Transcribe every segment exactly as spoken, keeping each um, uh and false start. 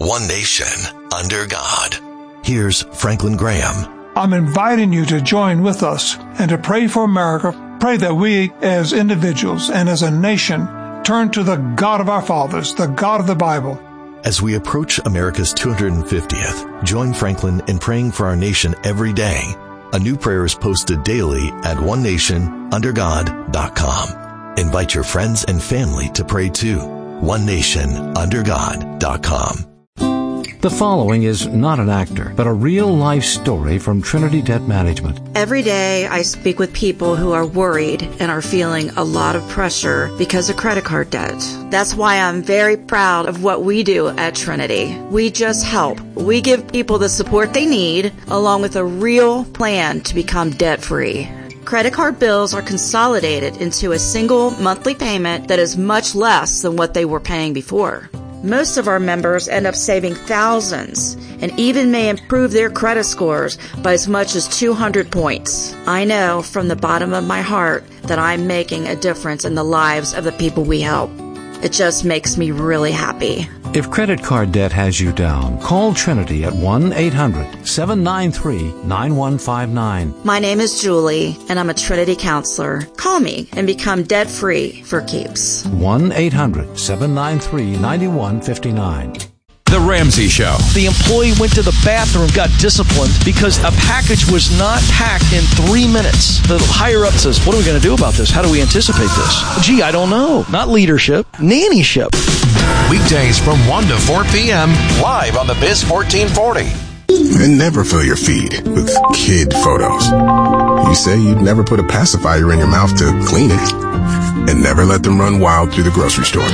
one nation, under God. Here's Franklin Graham. I'm inviting you to join with us and to pray for America. Pray that we as individuals and as a nation turn to the God of our fathers, the God of the Bible. As we approach America's two hundred fiftieth, join Franklin in praying for our nation every day. A new prayer is posted daily at one nation under god dot com. Invite your friends and family to pray too. one nation under god dot com. The following is not an actor, but a real-life story from Trinity Debt Management. Every day I speak with people who are worried and are feeling a lot of pressure because of credit card debt. That's why I'm very proud of what we do at Trinity. We just help. We give people the support they need, along with a real plan to become debt-free. Credit card bills are consolidated into a single monthly payment that is much less than what they were paying before. Most of our members end up saving thousands and even may improve their credit scores by as much as two hundred points. I know from the bottom of my heart that I'm making a difference in the lives of the people we help. It just makes me really happy. If credit card debt has you down, call Trinity at one eight hundred seven nine three nine one five nine. My name is Julie, and I'm a Trinity counselor. Call me and become debt-free for keeps. one eight hundred seven nine three nine one five nine. The Ramsey Show. The employee went to the bathroom, got disciplined because a package was not packed in three minutes. The higher up says, what are we going to do about this? How do we anticipate this? Gee, I don't know. Not leadership, nannyship. Weekdays from one to four p.m. live on the Biz fourteen forty. And never fill your feed with kid photos. You say you'd never put a pacifier in your mouth to clean it. And never let them run wild through the grocery store.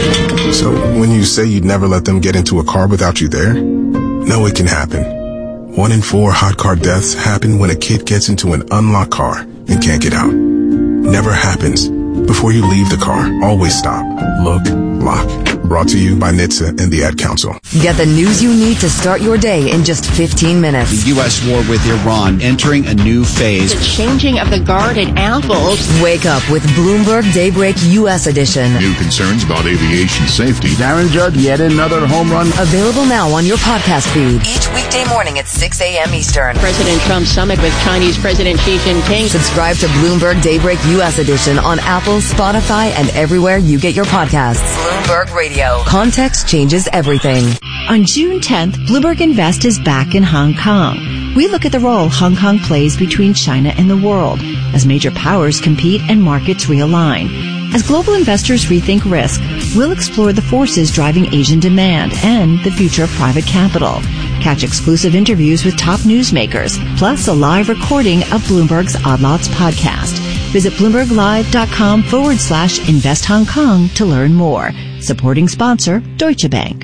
So when you say you'd never let them get into a car without you there, know it can happen. One in four hot car deaths happen when a kid gets into an unlocked car and can't get out. Never happens. Before you leave the car, always stop, look, lock. Brought to you by N H T S A and the Ad Council. Get the news you need to start your day in just fifteen minutes. The U S war with Iran entering a new phase. The changing of the guard at Apple. Wake up with Bloomberg Daybreak U S Edition. New concerns about aviation safety. Aaron Judge, yet another home run. Available now on your podcast feed. Each weekday morning at six a.m. Eastern. President Trump summit with Chinese President Xi Jinping. Subscribe to Bloomberg Daybreak U S Edition on Apple, Spotify, and everywhere you get your podcasts. Bloomberg Radio. Context changes everything. On June tenth, Bloomberg Invest is back in Hong Kong. We look at the role Hong Kong plays between China and the world as major powers compete and markets realign. As global investors rethink risk, we'll explore the forces driving Asian demand and the future of private capital. Catch exclusive interviews with top newsmakers, plus a live recording of Bloomberg's Odd Lots podcast. Visit BloombergLive.com forward slash Invest Hong Kong to learn more. Supporting sponsor, Deutsche Bank.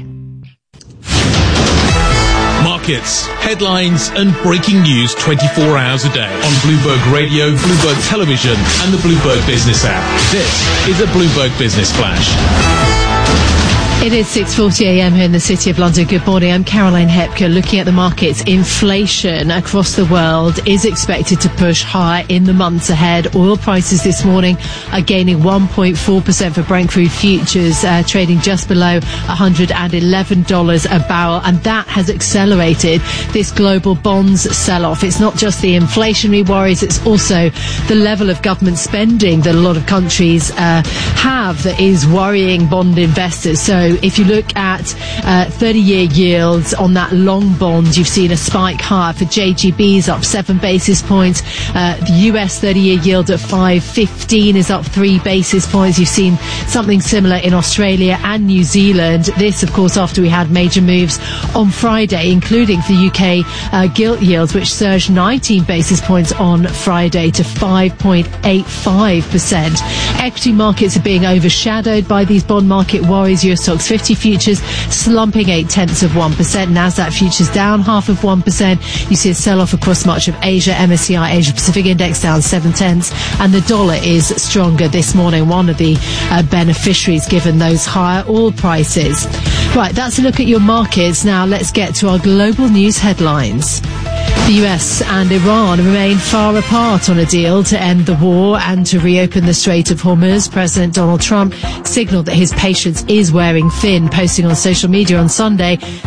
Markets, headlines, and breaking news twenty-four hours a day on Bloomberg Radio, Bloomberg Television, and the Bloomberg Business app. This is a Bloomberg Business Flash. It is six forty a.m. here in the City of London. Good morning. I'm Caroline Hepker. Looking at the markets, inflation across the world is expected to push higher in the months ahead. Oil prices this morning are gaining one point four percent for Brent crude futures, uh, trading just below one hundred eleven dollars a barrel. And that has accelerated this global bonds sell-off. It's not just the inflationary worries, it's also the level of government spending that a lot of countries uh, have that is worrying bond investors. So if you look at uh, thirty-year yields on that long bond, you've seen a spike higher for J G Bs, up seven basis points. Uh, the U S thirty-year yield at five fifteen is up three basis points. You've seen something similar in Australia and New Zealand. This, of course, after we had major moves on Friday, including for U K uh, gilt yields, which surged nineteen basis points on Friday to five point eight five percent. Equity markets are being overshadowed by these bond market worries. U S Stoxx fifty futures slumping eight tenths of one percent. NASDAQ futures down half of one percent. You see a sell-off across much of Asia. M S C I Asia Pacific Index down seven tenths. And the dollar is stronger this morning. One of the uh, beneficiaries given those higher oil prices. Right, that's a look at your markets. Now let's get to our global news headlines. The U S and Iran remain far apart on a deal to end the war and to reopen the Strait of Hormuz. President Donald Trump signaled that his patience is wearing thin, posting on social media on Sunday